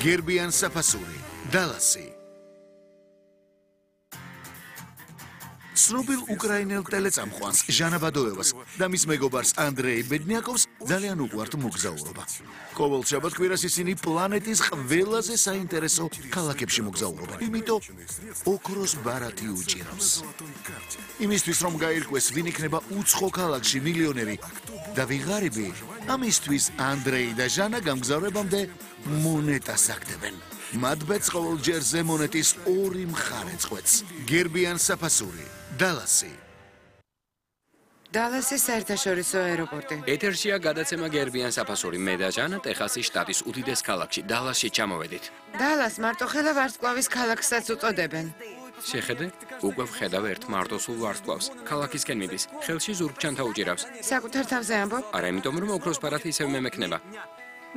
გერბიან საფასური, დალასი. ცნობილ უკრაინელ ტელეწამყვანს ჟანა ბადოევას და მის მეგობარს ანდრეი ბედნიაკოვს ძალიან უყვართ მოგზაურობა. ყოველ შაბათ-კვირას ისინი პლანეტის ყველაზე საინტერესო ქალაქებში მოგზაურობენ. იმიტომ ოქროს ბარათი უჭირავს. იმისთვის რომ გაირკვეს ვინ იქნება უცხო ქალაქში მილიონერი და ვიღარიბი, ამისთვის ანდრეი და ჟანა გამგზავრებამდე მონეტას აგდებენ. მათ ბედს ყოველ ჯერზე მონეტის ორი მხარე წყვეტს. გერბიან საფასური, დალასი. დალასის საერთაშორისო აეროპორტი. ეთერშია გადაცემა გერბიან საფასური. მე და ჟანა ტეხასის შტატის უდიდეს ქალაქში, დალასში ჩამოვედით. დალას მარტოხელა ვარსკვლავის ქალაქსაც უწოდებენ. შეხედე, უკვე ვხედავ ერთ მარტოსულ ვარსკვლავს. ქალაქისკენ მიდის, ხელში ზურგჩანთა უჭირავს. საკუთარ თავზე ამბობ? არა, იმიტომ რომ ოქროს ბარათი ისევ მემექნება.